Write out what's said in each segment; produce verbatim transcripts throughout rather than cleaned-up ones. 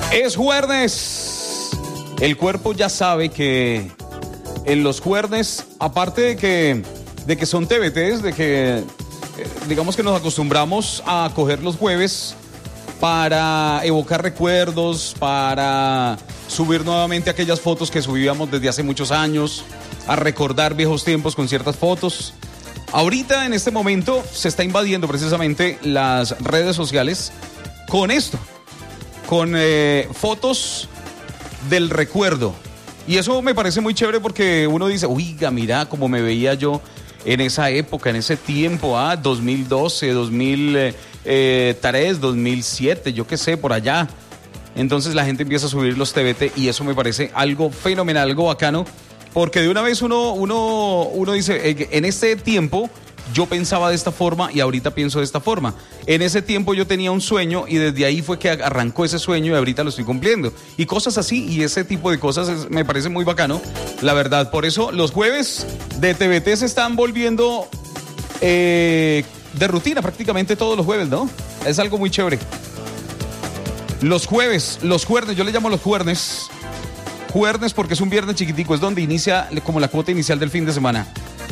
Es jueves. El cuerpo ya sabe que en los jueves, aparte de que, de que son T V Ts, de que eh, digamos que nos acostumbramos a coger los jueves para evocar recuerdos, para subir nuevamente aquellas fotos que subíamos desde hace muchos años, a recordar viejos tiempos con ciertas fotos. Ahorita, en este momento, se está invadiendo precisamente las redes sociales con esto, con eh, fotos del recuerdo. Y eso me parece muy chévere porque uno dice, oiga, mira cómo me veía yo en esa época, en ese tiempo, ah, dos mil doce, dos mil tres, dos mil siete, yo qué sé, por allá. Entonces la gente empieza a subir los T V T y eso me parece algo fenomenal, algo bacano, porque de una vez uno, uno, uno dice, en este tiempo yo pensaba de esta forma y ahorita pienso de esta forma. En ese tiempo yo tenía un sueño y desde ahí fue que arrancó ese sueño y ahorita lo estoy cumpliendo. Y cosas así, y ese tipo de cosas es, me parece muy bacano, la verdad. Por eso los jueves de T V T se están volviendo eh, de rutina prácticamente todos los jueves, ¿no? Es algo muy chévere. Los jueves, los jueves, yo le llamo los jueves. Jueves porque es un viernes chiquitico, es donde inicia como la cuota inicial del fin de semana.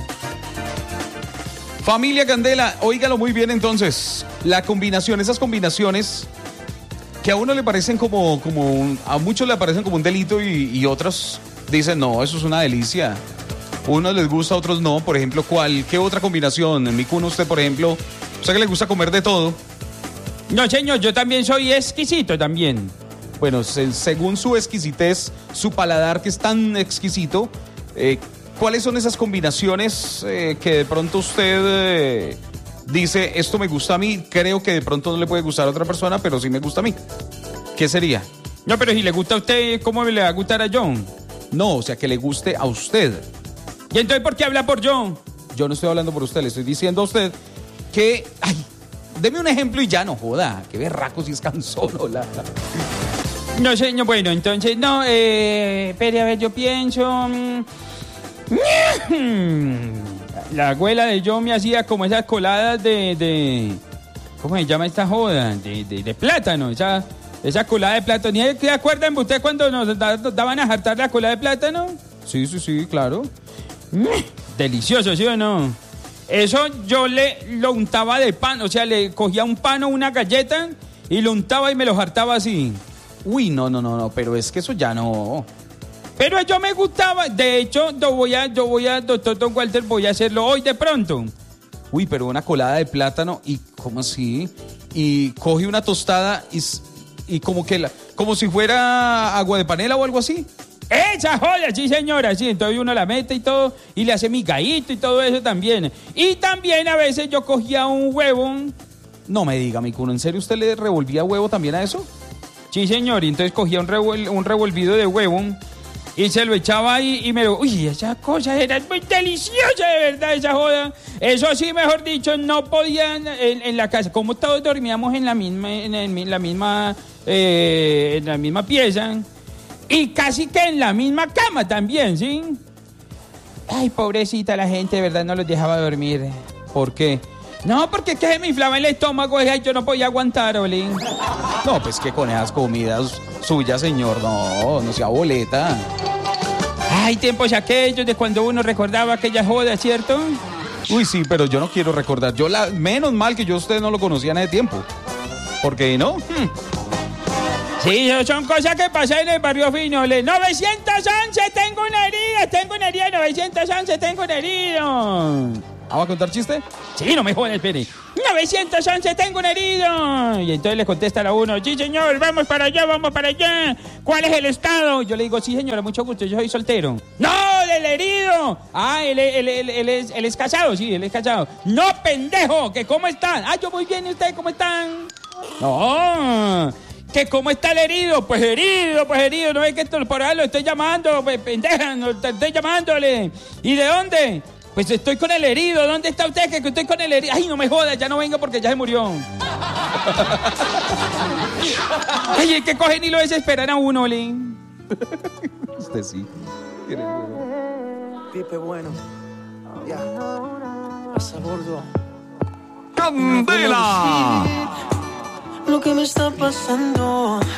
Familia Candela, óigalo muy bien entonces. La combinación, esas combinaciones que a uno le parecen como, como un, a muchos le parecen como un delito y, y otros dicen, no, eso es una delicia. Unos les gusta, a otros no. Por ejemplo, ¿cuál? ¿Qué otra combinación? En mi cuna usted, por ejemplo, o sea que le gusta comer de todo. No, señor, yo también soy exquisito también. Bueno, se, según su exquisitez, su paladar que es tan exquisito, eh, ¿cuáles son esas combinaciones eh, que de pronto usted eh, dice, esto me gusta a mí, creo que de pronto no le puede gustar a otra persona, pero sí me gusta a mí? ¿Qué sería? No, pero si le gusta a usted, ¿cómo le va a gustar a John? No, o sea, que le guste a usted. ¿Y entonces por qué habla por John? Yo no estoy hablando por usted, le estoy diciendo a usted que... Ay, deme un ejemplo y ya no joda, qué berraco si es cansón, hola. No, señor, bueno, entonces, no, eh, espere, a ver, yo pienso... La abuela de John me hacía como esas coladas de... de ¿cómo se llama esta joda? De, de, de plátano, esa, esa colada de plátano. ¿Y se acuerdan ustedes cuando nos, da, nos daban a jartar la colada de plátano? Sí, sí, sí, claro. Delicioso, ¿sí o no? Eso yo le lo untaba de pan, o sea, le cogía un pan o una galleta y lo untaba y me lo jartaba así. Uy, no, no, no, no, pero es que eso ya no... Pero yo me gustaba, de hecho, yo voy a, yo voy a, doctor Don Walter, voy a hacerlo hoy de pronto. Uy, pero una colada de plátano y, ¿cómo así? Y coge una tostada y, y como que, la, como si fuera agua de panela o algo así. Esa joya, sí señora, sí, entonces uno la mete y todo, y le hace migadito y todo eso también. Y también a veces yo cogía un huevo. No me diga, mi cuno, ¿en serio usted le revolvía huevo también a eso? Sí señor, y entonces cogía un, revol, un revolvido de huevo y se lo echaba ahí y me lo... Uy, esa cosa era muy deliciosa, de verdad, esa joda. Eso sí, mejor dicho, no podían en, en la casa, como todos dormíamos en la misma, en, en la misma, eh, en la misma pieza. Y casi que en la misma cama también, ¿sí? Ay, pobrecita la gente, de verdad, no los dejaba dormir. ¿Por qué? No, porque es que se me inflaba el estómago y yo no podía aguantar, Olin. No, pues que con esas comidas suyas, señor, no, no sea boleta. Ay, tiempos aquellos de cuando uno recordaba aquella joda, ¿cierto? Uy, sí, pero yo no quiero recordar. Yo la, menos mal que yo a usted no lo conocía en ese tiempo. ¿Por qué no? Hmm. Sí, son cosas que pasan en el barrio fino. novecientos once, tengo una herida, tengo una herida, novecientos once, tengo una herida. ¿Ah, va a contar chiste? Sí, no me jodas, espere. novecientos once, tengo un herido. Y entonces le contesta a uno, sí, señor, vamos para allá, vamos para allá. ¿Cuál es el estado? Yo le digo, sí, señora, mucho gusto, yo soy soltero. ¡No, del herido! Ah, él, él, él, él, es, él es casado, sí, él es casado. ¡No, pendejo! ¿Que cómo están? Ah, yo muy bien, ¿y ustedes cómo están? No, ¿que cómo está el herido? Pues herido, pues herido, no es que esto, por ahí lo estoy llamando, pues, pendeja, no, estoy llamándole. ¿Y de dónde? Pues estoy con el herido. ¿Dónde está usted? Que estoy con el herido. Ay, no me jodas, ya no venga porque ya se murió. Ay, es que cogen y lo desesperan a uno, Lin. Usted sí. Pipe bueno. Ya. Pasa gordo. ¡Candela! Lo que me está pasando